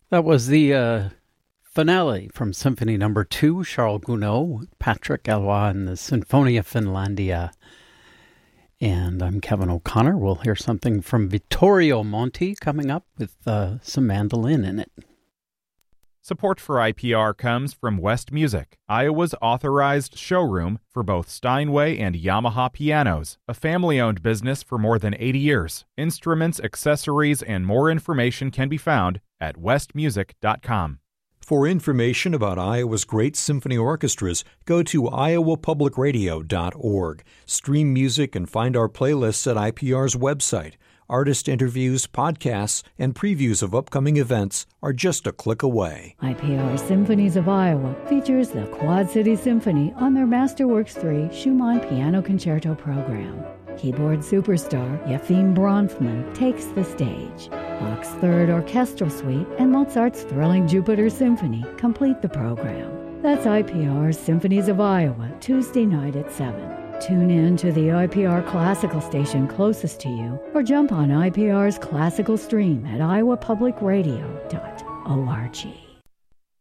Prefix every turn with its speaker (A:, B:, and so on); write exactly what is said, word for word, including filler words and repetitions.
A: That was the uh, finale from Symphony Number Two, Charles Gounod, Patrick Eloy, and the Sinfonia Finlandia. And I'm Kevin O'Connor. We'll hear something from Vittorio Monti coming up with uh, some mandolin in it.
B: Support for I P R comes from West Music, Iowa's authorized showroom for both Steinway and Yamaha pianos, a family-owned business for more than eighty years. Instruments, accessories, and more information can be found at west music dot com.
C: For information about Iowa's great symphony orchestras, go to iowa public radio dot org. Stream music and find our playlists at I P R's website. Artist interviews, podcasts, and previews of upcoming events are just a click away.
D: I P R Symphonies of Iowa features the Quad City Symphony on their Masterworks three Schumann Piano Concerto program. Keyboard superstar Yefim Bronfman takes the stage. Bach's Third Orchestral Suite and Mozart's thrilling Jupiter Symphony complete the program. That's I P R's Symphonies of Iowa, Tuesday night at seven. Tune in to the I P R Classical station closest to you or jump on I P R's Classical stream at iowa public radio dot org.